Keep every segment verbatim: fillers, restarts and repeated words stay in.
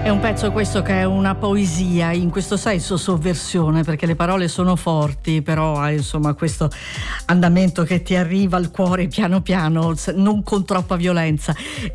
È un pezzo questo che è una poesia, in questo senso sovversione, perché le parole sono forti, però ha insomma questo andamento che ti arriva al cuore piano piano, non con troppa violenza.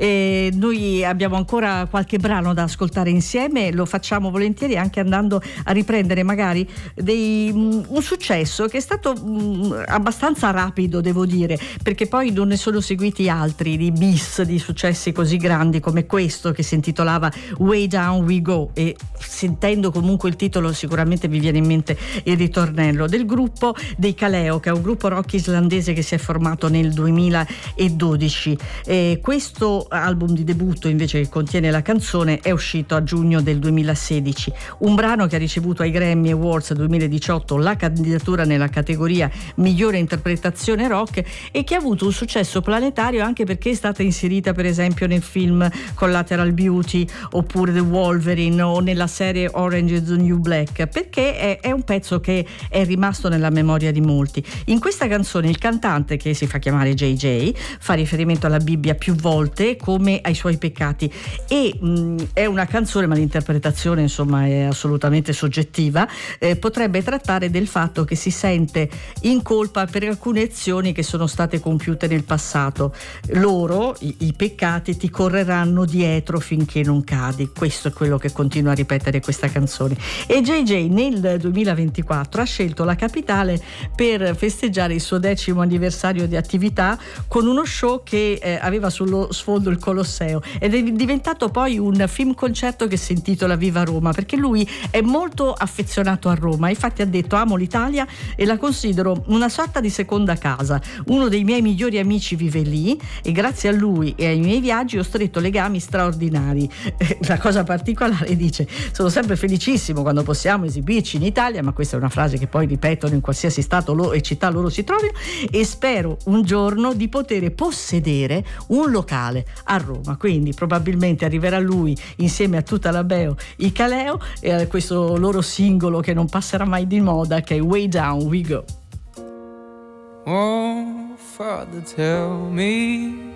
E noi abbiamo ancora qualche brano da ascoltare insieme, lo facciamo volentieri anche andando a riprendere magari dei, un successo che è stato mh, abbastanza rapido, devo dire, perché poi non ne sono seguiti altri di bis, di successi così grandi come questo che si intitolava Way Down We Go, e sentendo comunque il titolo sicuramente vi viene in mente il ritornello, del gruppo dei Kaleo, che è un gruppo rock islandese che si è formato nel duemiladodici. E questo album di debutto invece, che contiene la canzone, è uscito a giugno del duemilasedici, un brano che ha ricevuto ai Grammy Awards duemiladiciotto la candidatura nella categoria migliore interpretazione rock e che ha avuto un successo planetario anche perché è stata inserita per esempio nel film Collateral Beauty oppure The Wolverine o nella serie Orange is the New Black, perché è, è un pezzo che è rimasto nella memoria di molti. In questa canzone il cantante, che si fa chiamare J J, fa riferimento alla Bibbia più volte come ai suoi peccati, e mh, è una canzone, ma l'interpretazione insomma è assolutamente soggettiva, eh, potrebbe trattare del fatto che si sente in colpa per alcune azioni che sono state compiute nel passato. Loro, i, i peccati, ti correranno dietro finché non cadi. Questo è quello che continua a ripetere questa canzone. E J J nel duemilaventiquattro ha scelto la capitale per festeggiare il suo decimo anniversario di attività con uno show che eh, aveva sullo sfondo il Colosseo, ed è diventato poi un film concerto che si intitola Viva Roma, perché lui è molto affezionato a Roma. Infatti ha detto: amo l'Italia e la considero una sorta di seconda casa, uno dei miei migliori amici vive lì e grazie a lui e ai miei viaggi ho stretto legami straordinari. La cosa particolare, dice: sono sempre felicissimo quando possiamo esibirci in Italia, ma questa è una frase che poi ripetono in qualsiasi stato lo, e città loro si trovino, e spero un giorno di poter possedere un locale a Roma. Quindi probabilmente arriverà lui insieme a tutta la Beo, i Kaleo, e a questo loro singolo che non passerà mai di moda, che è Way Down We Go. Oh, Father, tell me